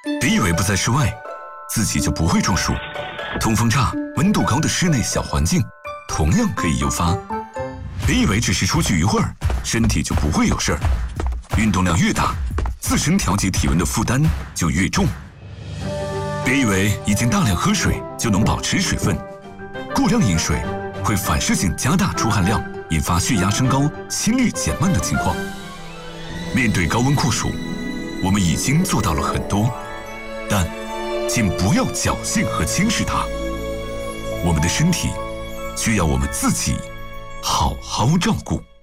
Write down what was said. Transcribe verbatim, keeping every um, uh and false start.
别以为不在室外，自己就不会中暑。通风差、温度高的室内小环境，同样可以诱发。别以为只是出去一会儿，身体就不会有事儿。运动量越大，自身调节体温的负担就越重。别以为已经大量喝水就能保持水分，过量饮水会反射性加大出汗量，引发血压升高、心率减慢的情况。面对高温酷暑，我们已经做到了很多，但请不要侥幸和轻视它。我们的身体需要我们自己好好照顾。